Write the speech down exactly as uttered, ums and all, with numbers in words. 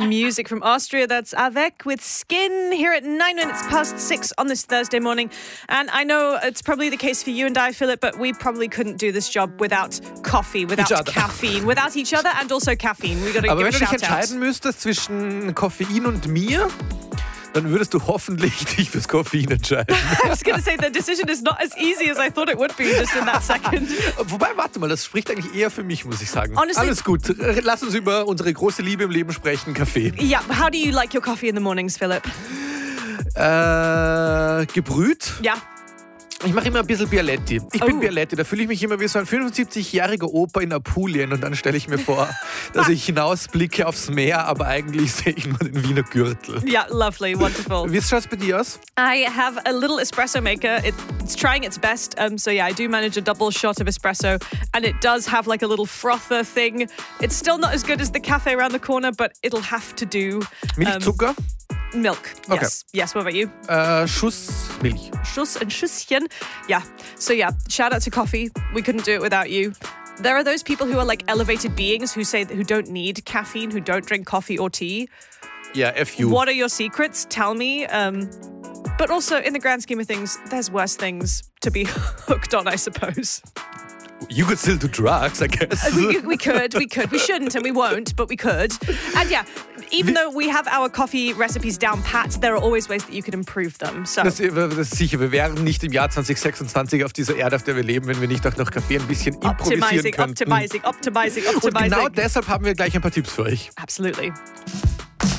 music from Austria. That's Avec with Skin here at nine minutes past six on this Thursday morning. And I know it's probably the case for you and I, Philip, but we probably couldn't do this job without coffee, without caffeine, without each other and also caffeine. We got to Aber give wenn a du dich shout out. entscheiden müsstest zwischen Koffein und mir, dann würdest du hoffentlich dich fürs Koffein entscheiden. I was going to say, the decision is not as easy as I thought it would be just in that second. Wobei, warte mal, das spricht eigentlich eher für mich, muss ich sagen. Honestly, alles gut. Lass uns über unsere große Liebe im Leben sprechen, Kaffee. Yeah, how do you like your coffee in the mornings, Philip? Äh, gebrüht? Ja. Ich mache immer ein bisschen Bialetti. Ich Oh. bin Bialetti, da fühle ich mich immer wie so ein fünfundsiebzigjähriger Opa in Apulien und dann stelle ich mir vor, dass ich hinausblicke aufs Meer, aber eigentlich sehe ich nur den Wiener Gürtel. Yeah, lovely, wonderful. Wie schaut es bei dir aus? I have a little espresso maker. It, it's trying its best. Um, so yeah, I do manage a double shot of espresso, and it does have like a little frother thing. It's still not as good as the cafe around the corner, but it'll have to do. Milch, Zucker? Milk. Okay. Yes. Yes. What about you? Äh, Schuss Milch. Schuss and Schusschen. Yeah. So yeah, shout out to coffee. We couldn't do it without you. There are those people who are like elevated beings who say who don't need caffeine, who don't drink coffee or tea. Ja, F you. What are your secrets? Tell me. Um, but also, in the grand scheme of things, there's worse things to be hooked on, I suppose. You could still do drugs, I guess. We, we could, we could. We shouldn't and we won't, but we could. And yeah, even though we have our coffee recipes down pat, there are always ways that you could improve them. So. Das, das ist sicher. Wir wären nicht im Jahr zwanzig sechsundzwanzig auf dieser Erde, auf der wir leben, wenn wir nicht auch noch Kaffee ein bisschen improvisieren Optimizing, könnten. optimizing, optimizing, Und optimizing. genau deshalb haben wir gleich ein paar Tipps für euch. Absolutely.